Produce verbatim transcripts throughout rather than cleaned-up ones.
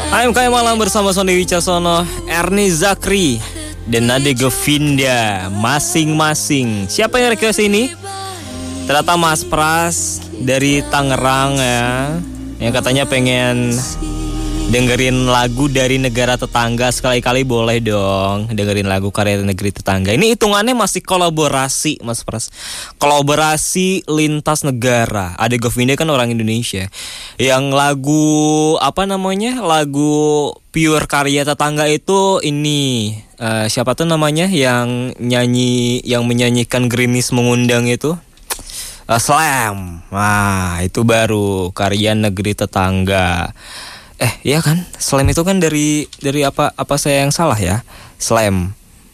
A M K M Malam bersama Sony Wicaksono, Ernie Zakri, dan Nade Govinda masing-masing. Siapa yang request ini? Ternyata Mas Pras dari Tangerang ya, yang katanya pengen dengerin lagu dari negara tetangga. Sekali-kali boleh dong dengerin lagu karya negeri tetangga. Ini hitungannya masih kolaborasi, Mas Pras. Kolaborasi lintas negara. Ade Govinda kan orang Indonesia. Yang lagu apa namanya? Lagu pure karya tetangga itu ini uh, siapa tuh namanya yang nyanyi, yang menyanyikan Gerimis Mengundang itu? Uh, Slam. Wah, itu baru karya negeri tetangga. Eh, iya kan? Slam itu kan dari dari apa apa saya yang salah ya? Slam.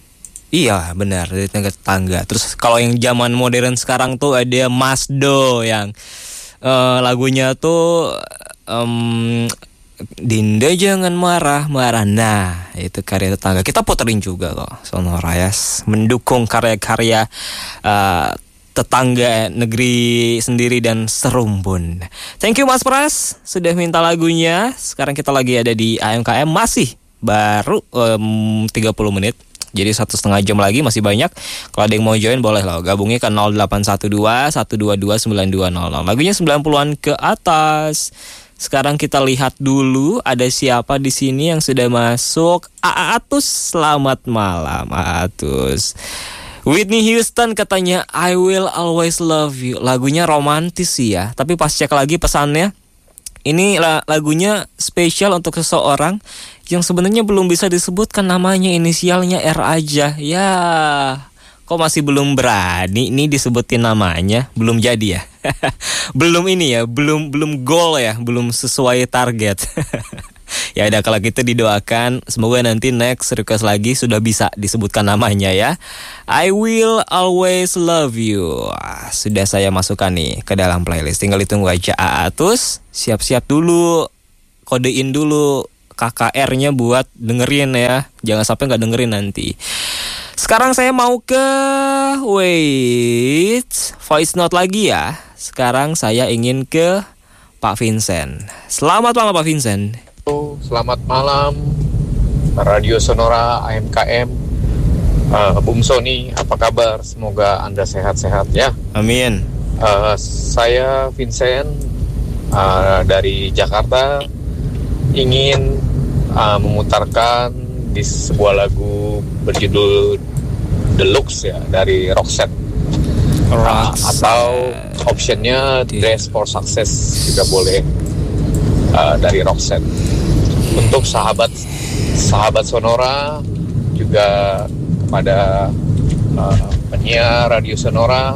Iya, benar, dari tetangga. Terus kalau yang zaman modern sekarang tuh ada Masdo yang uh, lagunya tuh um, Dinda jangan marah, marah. Nah, itu karya tetangga. Kita puterin juga kok Sonora ya, mendukung karya-karya uh, tetangga negeri sendiri dan serumbun. Thank you Mas Pras sudah minta lagunya. Sekarang kita lagi ada di A M K M, masih baru um, tiga puluh menit. Jadi satu setengah jam lagi, masih banyak. Kalau ada yang mau join boleh loh, gabungnya ke nol delapan satu dua satu dua dua sembilan dua nol nol. Lagunya sembilan puluhan ke atas. Sekarang kita lihat dulu ada siapa di sini yang sudah masuk. Aatus, selamat malam Aatus. Whitney Houston katanya I Will Always Love You. Lagunya romantis sih ya, tapi pas cek lagi pesannya, ini lagunya spesial untuk seseorang yang sebenarnya belum bisa disebutkan namanya, inisialnya R aja. Ya, kok masih belum berani nih disebutin namanya? Belum jadi ya? Belum ini ya, belum belum goal ya, belum sesuai target. Ya udah, kalau gitu didoakan semoga nanti next request lagi sudah bisa disebutkan namanya ya. I Will Always Love You. Sudah saya masukkan nih ke dalam playlist. Tinggal ditunggu aja Aatus. Siap-siap dulu, kodein dulu K K R-nya buat dengerin ya. Jangan sampai gak dengerin nanti. Sekarang saya mau ke Wait voice note lagi ya. Sekarang saya ingin ke Pak Vincent. Selamat malam Pak Vincent. Selamat malam Radio Sonora A M K M, uh, Bung Sony, apa kabar? Semoga Anda sehat-sehat ya. Amin. uh, Saya Vincent uh, dari Jakarta, ingin uh, memutarkan di sebuah lagu berjudul Deluxe ya, dari Roxette. uh, Atau optionnya Dress for Success juga boleh, uh, dari Roxette. Untuk sahabat sahabat Sonora, juga kepada uh, penyiar Radio Sonora,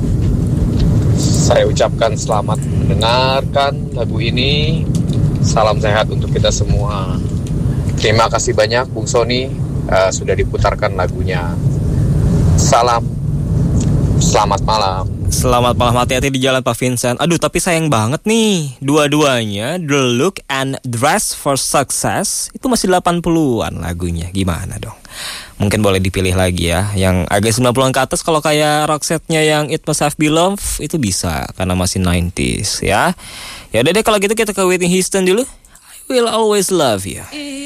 saya ucapkan selamat mendengarkan lagu ini. Salam sehat untuk kita semua. Terima kasih banyak Bung Sony, uh, sudah diputarkan lagunya. Salam, selamat malam. Selamat malam, hati-hati di jalan Pak Vincent. Aduh, tapi sayang banget nih, dua-duanya The Look and Dress for Success itu masih delapan puluhan lagunya. Gimana dong? Mungkin boleh dipilih lagi ya, yang agak sembilan puluhan ke atas. Kalau kayak Roxette-nya yang It Must Have Been Love itu bisa, karena masih sembilan puluhan ya. Ya udah deh, kalau gitu kita ke Whitney Houston dulu. I Will Always Love You.